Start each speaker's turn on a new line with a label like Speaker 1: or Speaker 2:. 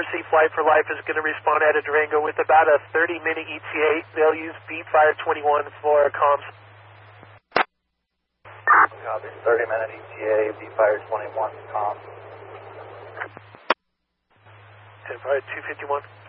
Speaker 1: Tennessee Flight for Life is going to respond out of Durango with about a 30-minute ETA. They'll use B-Fire 21 for comms.
Speaker 2: Copy. 30-minute ETA, B-Fire 21 comms.
Speaker 1: 10-Fire 251.